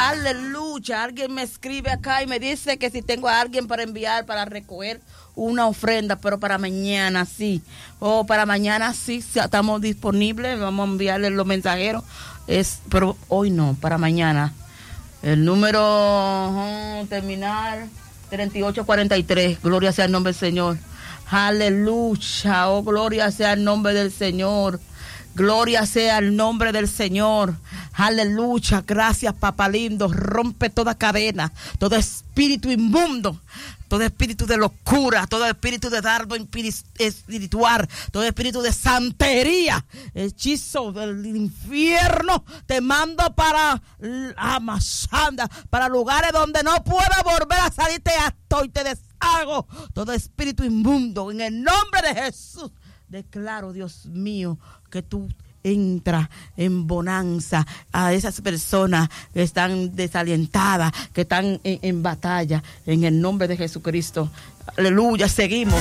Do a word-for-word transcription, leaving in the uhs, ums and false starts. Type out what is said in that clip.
Aleluya. Alguien me escribe acá y me dice que si tengo a alguien para enviar, para recoger una ofrenda, pero para mañana sí. O oh, para mañana sí, estamos disponibles. Vamos a enviarle los mensajeros. Es, pero hoy no, para mañana. El número uh, terminar treinta y ocho cuarenta y tres. Gloria sea el nombre del Señor. Aleluya. Oh, gloria sea el nombre del Señor. Gloria sea el nombre del Señor. Aleluya. Gracias, papá lindo. Rompe toda cadena, todo espíritu inmundo, todo espíritu de locura, todo espíritu de dardo espiritual, todo espíritu de santería, hechizo del infierno, te mando para Amasanda, para lugares donde no pueda volver a salir, te ato y te deshago todo espíritu inmundo. En el nombre de Jesús declaro, Dios mío, que tú entra en bonanza a esas personas que están desalientadas, que están en, en batalla, en el nombre de Jesucristo. Aleluya, seguimos.